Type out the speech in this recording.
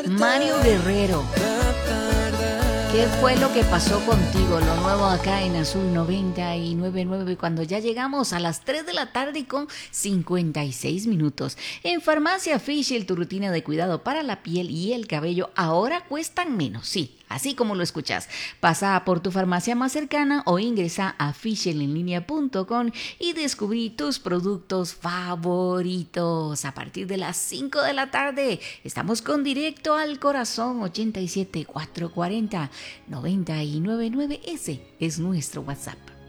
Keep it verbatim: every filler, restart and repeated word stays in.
Mario Guerrero, ¿qué fue lo que pasó contigo? Lo nuevo acá en Azul noventa y nueve punto nueve cuando ya llegamos a las tres de la tarde con cincuenta y seis minutos. En Farmacia Facial, tu rutina de cuidado para la piel y el cabello ahora cuestan menos, sí. Así como lo escuchas, pasa por tu farmacia más cercana o ingresa a facial en línea punto com y descubrí tus productos favoritos. A partir de las cinco de la tarde estamos con Directo al Corazón ochenta y siete, cuatrocientos cuarenta, noventa y nueve punto nueve. Ese es nuestro WhatsApp.